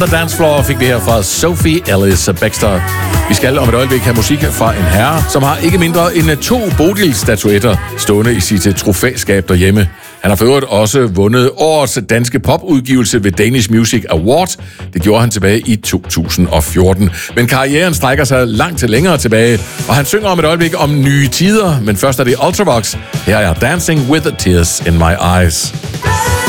The Dance Floor fik vi her fra Sophie Ellis Bextor. Vi skal om et øjeblik have musik fra en herre, som har ikke mindre end 2 Bodil-statuetter stående i sit trofæskab derhjemme. Han har for øvrigt også vundet årets danske popudgivelse ved Danish Music Award. Det gjorde han tilbage i 2014. Men karrieren strækker sig langt til længere tilbage, og han synger om et øjeblik om nye tider. Men først er det Ultravox. Her er Dancing with the Tears in My Eyes.